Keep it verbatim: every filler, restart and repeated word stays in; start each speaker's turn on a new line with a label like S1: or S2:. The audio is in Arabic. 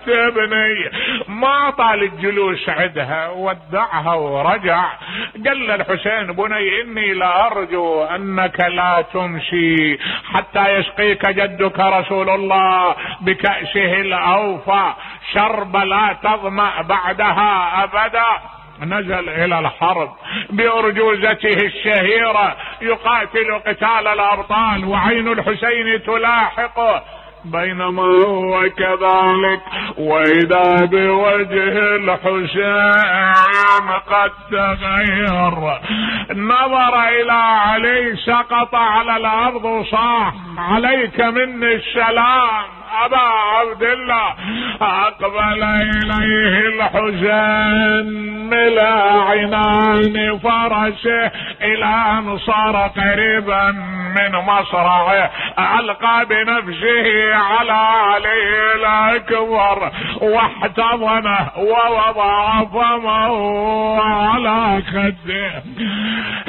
S1: ابني. ما طال الجلوس عدها، ودعها ورجع. قال الحسين بني إني لأرجو أنك لا تمشي حتى يسقيك جدك رسول الله بكأسه الأوفى شرب لا تظمأ بعدها أبدا. نزل إلى الحرب بأرجوزته الشهيرة يقاتل قتال الأبطال، وعين الحسين تلاحقه. بينما هو كذلك وإذا بوجه الحسين قد تغير، نظر إلى علي سقط على الأرض وصاح: عليك مني السلام أبا عبد الله. أقبل إليه الحسين ملا عنان فرسه إلى أن صار قريبا من مصرعه، ألقى بنفسه على علي الأكبر واحتضنه ووضع فمه على خده.